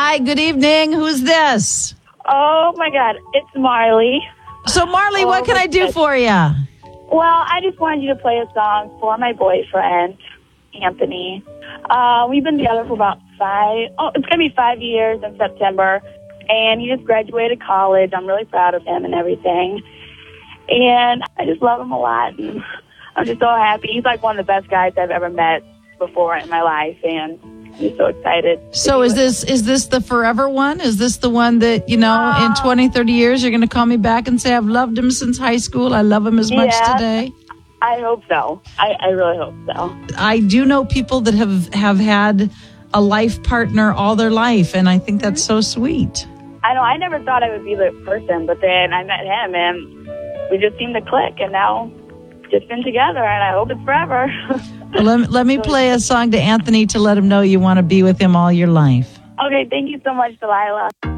Hi, good evening. Who's this? Oh, my God. It's Marley. So, Marley, what can I do for you? Well, I just wanted you to play a song for my boyfriend, Anthony. We've been together for about it's going to be 5 years in September. And he just graduated college. I'm really proud of him and everything. And I just love him a lot. And I'm just so happy. He's like one of the best guys I've ever met before in my life. And I'm just so excited. So is this the forever one? Is this the one that, in 20, 30 years, you're going to call me back and say, I've loved him since high school. I love him as much today? I hope so. I really hope so. I do know people that have had a life partner all their life. And I think that's so sweet. I know. I never thought I would be the person, but then I met him, and we just seemed to click, and now just been together, and I hope it's forever. Well, let me play a song to Anthony to let him know you want to be with him all your life. Okay, thank you so much, Delilah.